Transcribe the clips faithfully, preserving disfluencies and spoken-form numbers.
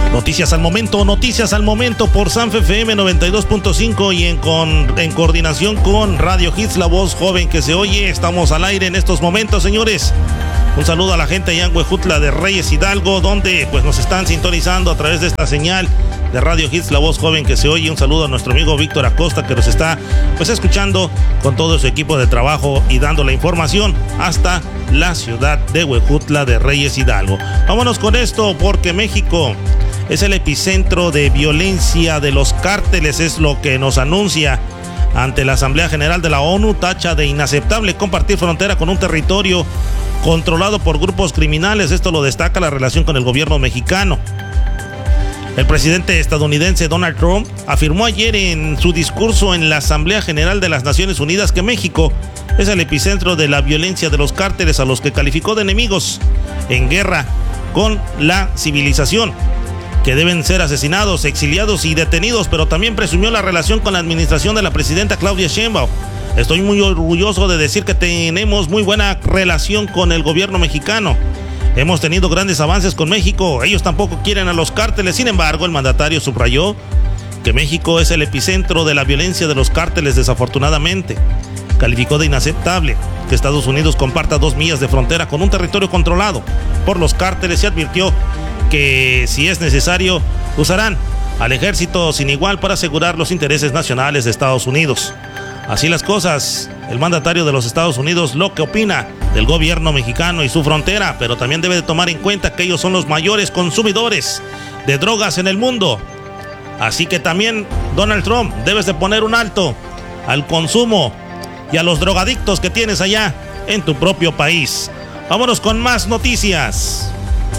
Noticias al momento, noticias al momento por Sanfe F M noventa y dos punto cinco y en, con, en coordinación con Radio Hits, la voz joven que se oye. Estamos al aire en estos momentos, señores. Un saludo a la gente allá en Huejutla de Reyes Hidalgo, donde pues nos están sintonizando a través de esta señal de Radio Hits, la voz joven que se oye. Un saludo a nuestro amigo Víctor Acosta, que nos está pues escuchando con todo su equipo de trabajo y dando la información hasta la ciudad de Huejutla de Reyes Hidalgo. Vámonos con esto, porque México es el epicentro de violencia de los cárteles, es lo que nos anuncia ante la Asamblea General de la ONU. Tacha de inaceptable compartir frontera con un territorio controlado por grupos criminales. Esto lo destaca la relación con el gobierno mexicano. El presidente estadounidense Donald Trump afirmó ayer en su discurso en la Asamblea General de las Naciones Unidas que México es el epicentro de la violencia de los cárteles, a los que calificó de enemigos en guerra con la civilización, que deben ser asesinados, exiliados y detenidos, pero también presumió la relación con la administración de la presidenta Claudia Sheinbaum. Estoy muy orgulloso de decir que tenemos muy buena relación con el gobierno mexicano. Hemos tenido grandes avances con México. Ellos tampoco quieren a los cárteles. Sin embargo, el mandatario subrayó que México es el epicentro de la violencia de los cárteles, desafortunadamente. Calificó de inaceptable que Estados Unidos comparta dos millas de frontera con un territorio controlado por los cárteles y advirtió que, si es necesario, usarán al ejército sin igual para asegurar los intereses nacionales de Estados Unidos. Así las cosas, el mandatario de los Estados Unidos lo que opina del gobierno mexicano y su frontera, pero también debe de tomar en cuenta que ellos son los mayores consumidores de drogas en el mundo. Así que también, Donald Trump, debes de poner un alto al consumo y a los drogadictos que tienes allá en tu propio país. Vámonos con más noticias.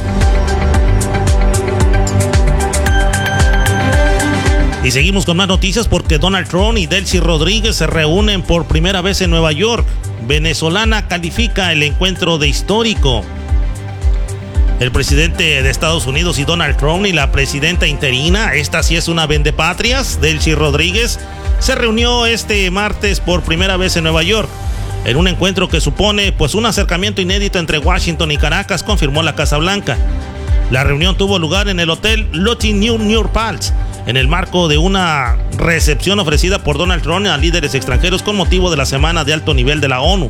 Y seguimos con más noticias, porque Donald Trump y Delcy Rodríguez se reúnen por primera vez en Nueva York. Venezolana califica el encuentro de histórico. El presidente de Estados Unidos y Donald Trump y la presidenta interina, esta sí es una vendepatrias, Delcy Rodríguez, se reunió este martes por primera vez en Nueva York, en un encuentro que supone pues un acercamiento inédito entre Washington y Caracas, confirmó la Casa Blanca. La reunión tuvo lugar en el Hotel Lotte New York Palace, en el marco de una recepción ofrecida por Donald Trump a líderes extranjeros con motivo de la Semana de Alto Nivel de la ONU.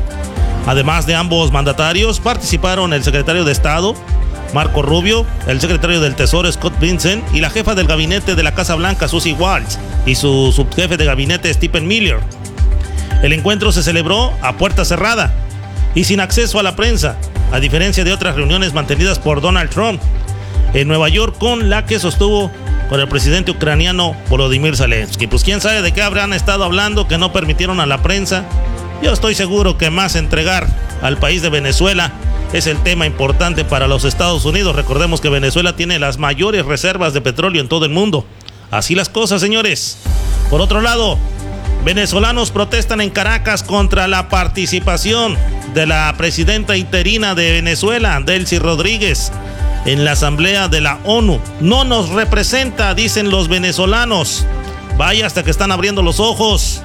Además de ambos mandatarios, participaron el secretario de Estado, Marco Rubio, el secretario del Tesoro, Scott Bessent, y la jefa del gabinete de la Casa Blanca, Susie Walsh, y su subjefe de gabinete, Stephen Miller. El encuentro se celebró a puerta cerrada y sin acceso a la prensa, a diferencia de otras reuniones mantenidas por Donald Trump en Nueva York, con la que sostuvo con el presidente ucraniano Volodymyr Zelensky. Pues quién sabe de qué habrán estado hablando que no permitieron a la prensa. Yo estoy seguro que más entregar al país de Venezuela es el tema importante para los Estados Unidos. Recordemos que Venezuela tiene las mayores reservas de petróleo en todo el mundo. Así las cosas, señores. Por otro lado, venezolanos protestan en Caracas contra la participación de la presidenta interina de Venezuela, Delcy Rodríguez, en la Asamblea de la ONU. No nos representa, dicen los venezolanos. Vaya, hasta que están abriendo los ojos.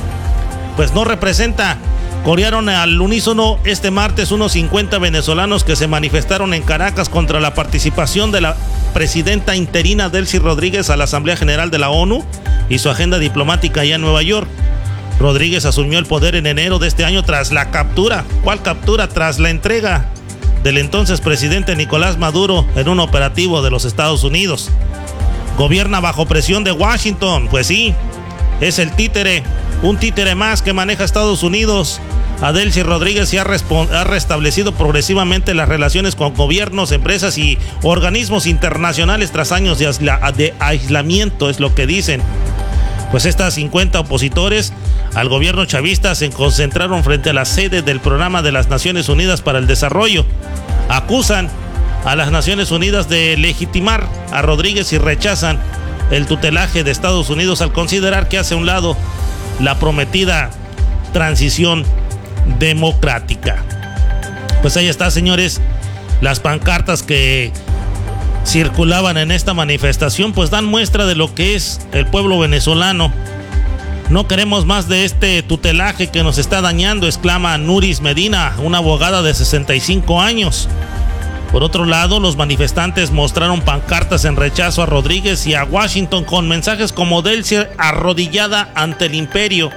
Pues no representa. Corearon al unísono este martes unos cincuenta venezolanos que se manifestaron en Caracas contra la participación de la presidenta interina Delcy Rodríguez a la Asamblea General de la ONU y su agenda diplomática allá en Nueva York. Rodríguez asumió el poder en enero de este año tras la captura. ¿Cuál captura? Tras la entrega del entonces presidente Nicolás Maduro en un operativo de los Estados Unidos. Gobierna bajo presión de Washington. Pues sí, es el títere, un títere más que maneja Estados Unidos. A Delcy Rodríguez se ha, ha restablecido progresivamente las relaciones con gobiernos, empresas y organismos internacionales tras años de, aisla, de aislamiento, es lo que dicen. Pues estas cincuenta opositores al gobierno chavista se concentraron frente a la sede del Programa de las Naciones Unidas para el Desarrollo. Acusan a las Naciones Unidas de legitimar a Rodríguez y rechazan el tutelaje de Estados Unidos al considerar que hace a un lado la prometida transición democrática. Pues ahí está, señores, las pancartas que circulaban en esta manifestación pues dan muestra de lo que es el pueblo venezolano. No queremos más de este tutelaje que nos está dañando, exclama Nuris Medina, una abogada de sesenta y cinco años. Por otro lado, los manifestantes mostraron pancartas en rechazo a Rodríguez y a Washington con mensajes como Delcy arrodillada ante el imperio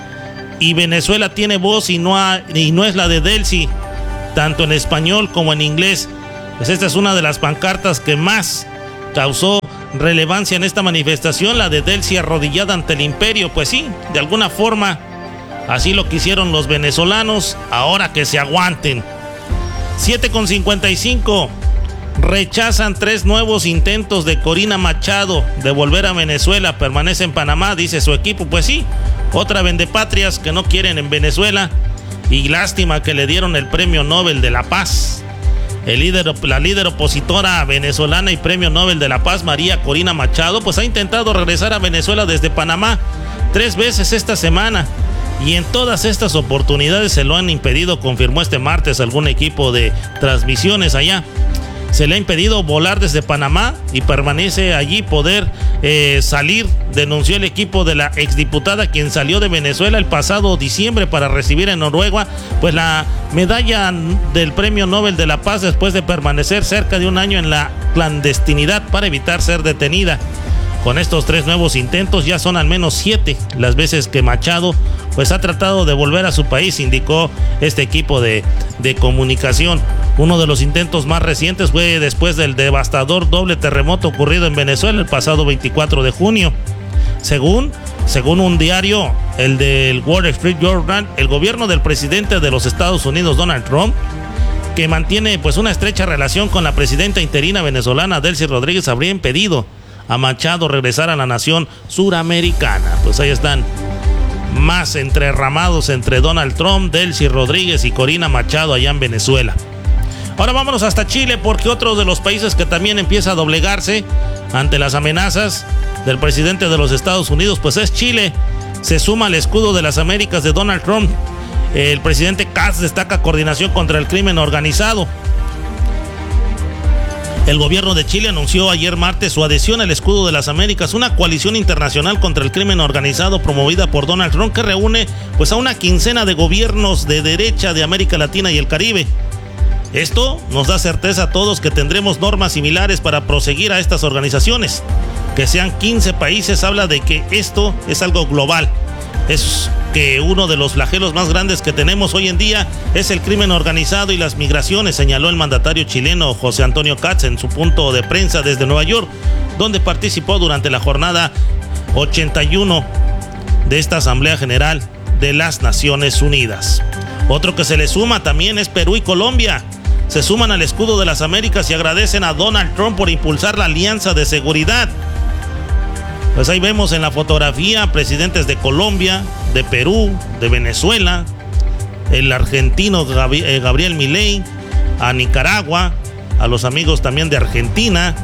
y Venezuela tiene voz y no, ha, y no es la de Delcy, tanto en español como en inglés. Pues esta es una de las pancartas que más causó relevancia en esta manifestación, la de Delcy arrodillada ante el imperio. Pues sí, de alguna forma así lo quisieron los venezolanos, ahora que se aguanten. siete con cincuenta y cinco. Rechazan tres nuevos intentos de Corina Machado de volver a Venezuela. Permanece en Panamá, dice su equipo. Pues sí, otra vendepatrias que no quieren en Venezuela. Y lástima que le dieron el Premio Nobel de la Paz. El líder, la líder opositora venezolana y Premio Nobel de la Paz, María Corina Machado, pues ha intentado regresar a Venezuela desde Panamá tres veces esta semana. Y en todas estas oportunidades se lo han impedido, confirmó este martes algún equipo de transmisiones allá. Se le ha impedido volar desde Panamá y permanece allí poder eh, salir, denunció el equipo de la exdiputada, quien salió de Venezuela el pasado diciembre para recibir en Noruega pues la medalla del Premio Nobel de la Paz después de permanecer cerca de un año en la clandestinidad para evitar ser detenida. Con estos tres nuevos intentos ya son al menos siete las veces que Machado pues ha tratado de volver a su país, indicó este equipo de, de comunicación. Uno de los intentos más recientes fue después del devastador doble terremoto ocurrido en Venezuela el pasado veinticuatro de junio. Según, según un diario, el del Wall Street Journal, el gobierno del presidente de los Estados Unidos, Donald Trump, que mantiene pues una estrecha relación con la presidenta interina venezolana Delcy Rodríguez, habría impedido a Machado regresar a la nación suramericana. Pues ahí están más entrerramados entre Donald Trump, Delcy Rodríguez y Corina Machado allá en Venezuela. Ahora vámonos hasta Chile, porque otro de los países que también empieza a doblegarse ante las amenazas del presidente de los Estados Unidos pues es Chile. Se suma al escudo de las Américas de Donald Trump. El presidente Katz destaca coordinación contra el crimen organizado. El gobierno de Chile anunció ayer martes su adhesión al Escudo de las Américas, una coalición internacional contra el crimen organizado promovida por Donald Trump que reúne pues a una quincena de gobiernos de derecha de América Latina y el Caribe. Esto nos da certeza a todos que tendremos normas similares para proseguir a estas organizaciones. Que sean quince países habla de que esto es algo global. Es que uno de los flagelos más grandes que tenemos hoy en día es el crimen organizado y las migraciones, señaló el mandatario chileno José Antonio Katz en su punto de prensa desde Nueva York, donde participó durante la jornada ochenta y uno de esta Asamblea General de las Naciones Unidas. Otro que se le suma también es Perú y Colombia. Se suman al Escudo de las Américas y agradecen a Donald Trump por impulsar la alianza de seguridad. Pues ahí vemos en la fotografía presidentes de Colombia, de Perú, de Venezuela, el argentino Gabriel Milei, a Nicaragua, a los amigos también de Argentina,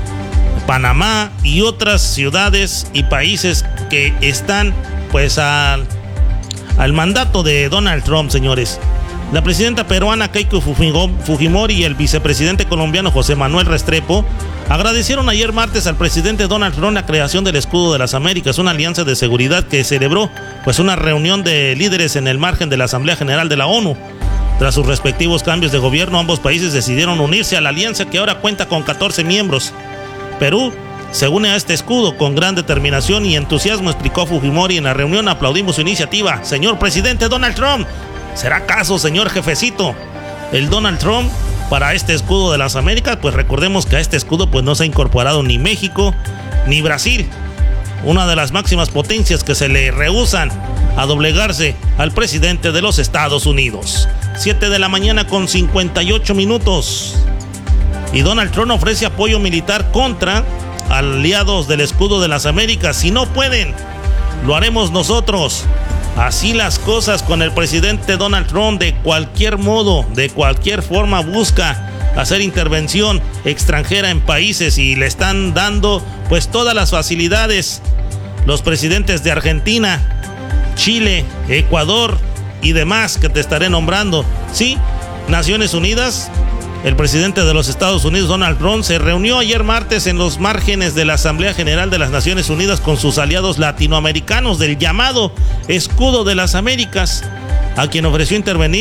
Panamá y otras ciudades y países que están pues al, al mandato de Donald Trump, señores. La presidenta peruana Keiko Fujimori y el vicepresidente colombiano José Manuel Restrepo agradecieron ayer martes al presidente Donald Trump la creación del Escudo de las Américas, una alianza de seguridad que celebró pues una reunión de líderes en el margen de la Asamblea General de la ONU. Tras sus respectivos cambios de gobierno, ambos países decidieron unirse a la alianza que ahora cuenta con catorce miembros. Perú se une a este escudo con gran determinación y entusiasmo, explicó Fujimori en la reunión. Aplaudimos su iniciativa, señor presidente Donald Trump. ¿Será caso, señor jefecito, el Donald Trump para este Escudo de las Américas? Pues recordemos que a este escudo pues no se ha incorporado ni México ni Brasil, una de las máximas potencias que se le rehúsan a doblegarse al presidente de los Estados Unidos. siete de la mañana con cincuenta y ocho minutos. Y Donald Trump ofrece apoyo militar contra aliados del Escudo de las Américas. Si no pueden, lo haremos nosotros. Así las cosas con el presidente Donald Trump. De cualquier modo, de cualquier forma busca hacer intervención extranjera en países y le están dando pues todas las facilidades los presidentes de Argentina, Chile, Ecuador y demás que te estaré nombrando. Sí, Naciones Unidas. El presidente de los Estados Unidos, Donald Trump, se reunió ayer martes en los márgenes de la Asamblea General de las Naciones Unidas con sus aliados latinoamericanos del llamado Escudo de las Américas, a quien ofreció intervenir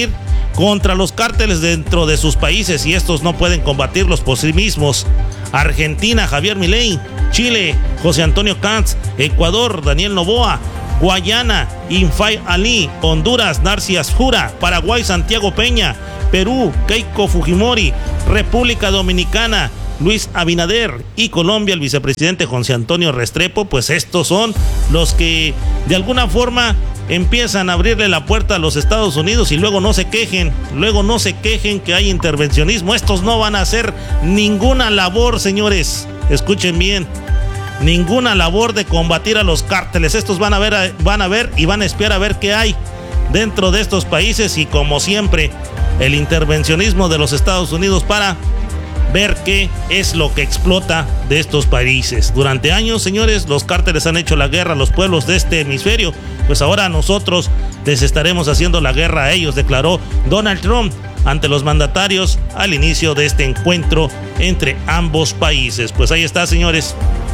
contra los cárteles dentro de sus países y estos no pueden combatirlos por sí mismos. Argentina, Javier Milei. Chile, José Antonio Cantz. Ecuador, Daniel Noboa. Guayana, Infai Ali. Honduras, Narcias Jura. Paraguay, Santiago Peña. Perú, Keiko Fujimori. República Dominicana, Luis Abinader. Y Colombia, el vicepresidente José Antonio Restrepo. Pues estos son los que de alguna forma empiezan a abrirle la puerta a los Estados Unidos y luego no se quejen, luego no se quejen que hay intervencionismo. Estos no van a hacer ninguna labor, señores, escuchen bien, ninguna labor de combatir a los cárteles. Estos van a ver, van a ver y van a espiar a ver qué hay dentro de estos países y como siempre, el intervencionismo de los Estados Unidos para ver qué es lo que explota de estos países. Durante años, señores, los cárteles han hecho la guerra a los pueblos de este hemisferio, pues ahora nosotros les estaremos haciendo la guerra a ellos, declaró Donald Trump ante los mandatarios al inicio de este encuentro entre ambos países. Pues ahí está, señores.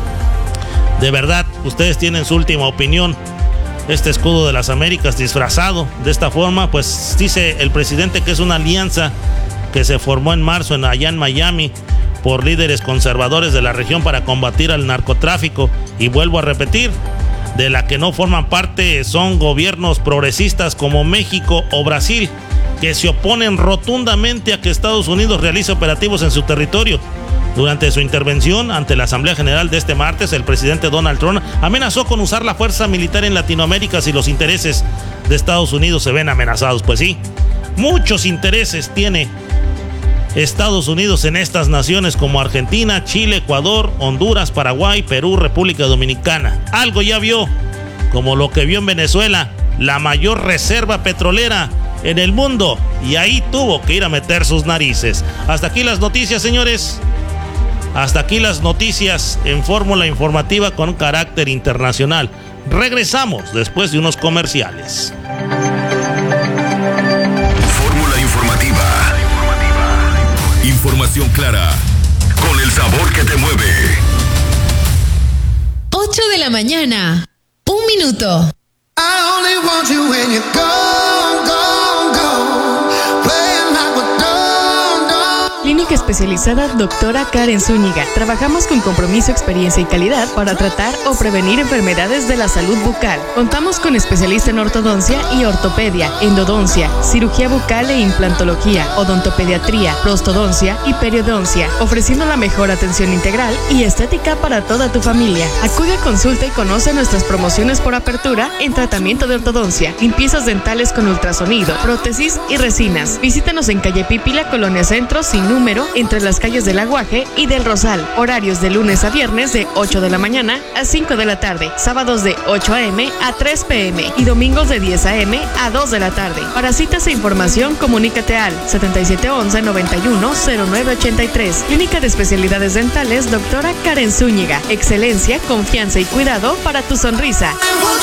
De verdad, ustedes tienen su última opinión. Este escudo de las Américas disfrazado de esta forma, pues dice el presidente que es una alianza que se formó en marzo en, allá en Miami por líderes conservadores de la región para combatir al narcotráfico. Y vuelvo a repetir, de la que no forman parte son gobiernos progresistas como México o Brasil, que se oponen rotundamente a que Estados Unidos realice operativos en su territorio. Durante su intervención ante la Asamblea General de este martes, el presidente Donald Trump amenazó con usar la fuerza militar en Latinoamérica si los intereses de Estados Unidos se ven amenazados. Pues sí, muchos intereses tiene Estados Unidos en estas naciones como Argentina, Chile, Ecuador, Honduras, Paraguay, Perú, República Dominicana. Algo ya vio, como lo que vio en Venezuela, la mayor reserva petrolera en el mundo, y ahí tuvo que ir a meter sus narices. Hasta aquí las noticias, señores. Hasta aquí las noticias en fórmula informativa con carácter internacional. Regresamos después de unos comerciales. Fórmula informativa. Información clara, con el sabor que te mueve. ocho de la mañana, un minuto. I only want you when you're gone, gone, gone. Playing like we're done, done. Clínica especializada Doctora Karen Zúñiga. Trabajamos con compromiso, experiencia y calidad para tratar o prevenir enfermedades de la salud bucal. Contamos con especialista en ortodoncia y ortopedia, endodoncia, cirugía bucal e implantología, odontopediatría, prostodoncia y periodoncia, ofreciendo la mejor atención integral y estética para toda tu familia. Acude a consulta y conoce nuestras promociones por apertura en tratamiento de ortodoncia, limpiezas dentales con ultrasonido, prótesis y resinas. Visítanos en calle Pípila, Colonia Centro, sin número, entre las calles del Aguaje y del Rosal. Horarios de lunes a viernes de ocho de la mañana a cinco de la tarde, sábados de ocho a eme a tres pe eme y domingos de diez a eme a dos de la tarde. Para citas e información, comunícate al setenta y siete once, noventa y uno, cero nueve ochenta y tres. Clínica de Especialidades Dentales Doctora Karen Zúñiga. Excelencia, confianza y cuidado para tu sonrisa. I want